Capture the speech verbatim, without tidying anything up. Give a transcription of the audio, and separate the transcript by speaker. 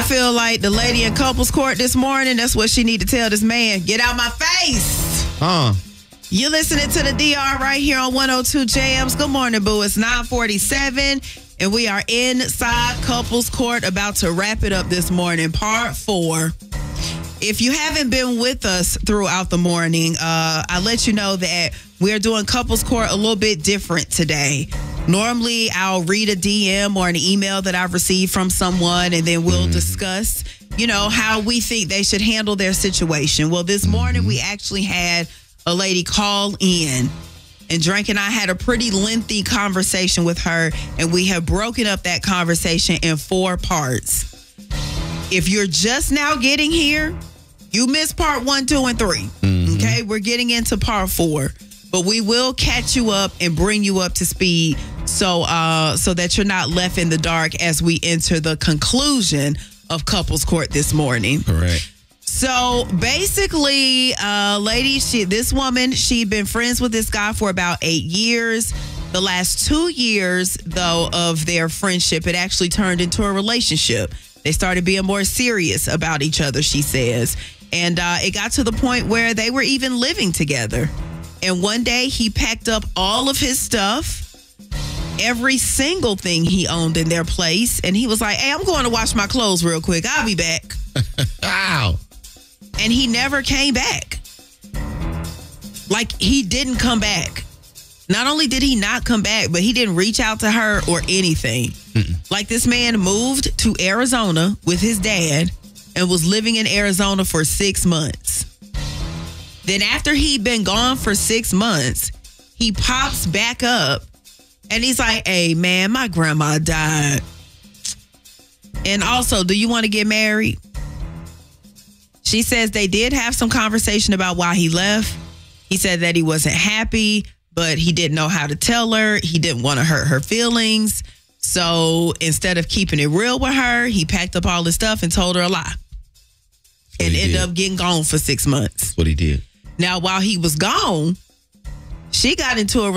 Speaker 1: feel like the lady in couples court this morning, that's what she need to tell this man. Get out my face.
Speaker 2: Huh.
Speaker 1: You listening to the D R right here on one oh two Jams. Good morning, boo. It's nine forty-seven, and we are inside couples court, about to wrap it up this morning, part four. If you haven't been with us throughout the morning, uh, I let you know that we're doing couples court a little bit different today. Normally, I'll read a D M or an email that I've received from someone, and then we'll mm. discuss, you know, how we think they should handle their situation. Well, this morning, we actually had a lady call in, and Drake and I had a pretty lengthy conversation with her, and we have broken up that conversation in four parts. If you're just now getting here, you missed part one, two, and three. Mm-hmm. Okay, we're getting into part four, but we will catch you up and bring you up to speed, so uh, so that you're not left in the dark as we enter the conclusion of couples court this morning.
Speaker 2: Correct.
Speaker 1: So basically, uh, lady, she this woman, she'd been friends with this guy for about eight years. The last two years, though, of their friendship, it actually turned into a relationship. They started being more serious about each other, she says. And uh, it got to the point where they were even living together. And one day he packed up all of his stuff, every single thing he owned in their place. And he was like, hey, I'm going to wash my clothes real quick. I'll be back.
Speaker 2: Wow.
Speaker 1: And he never came back. Like, he didn't come back. Not only did he not come back, but he didn't reach out to her or anything. Mm-mm. Like, this man moved to Arizona with his dad and was living in Arizona for six months. Then after he'd been gone for six months, he pops back up and he's like, hey, man, my grandma died. And also, do you want to get married? She says they did have some conversation about why he left. He said that he wasn't happy, but he didn't know how to tell her. He didn't want to hurt her feelings. So instead of keeping it real with her, he packed up all his stuff and told her a lie. And ended did. up getting gone for six months.
Speaker 2: That's what he did.
Speaker 1: Now, while he was gone, she got into a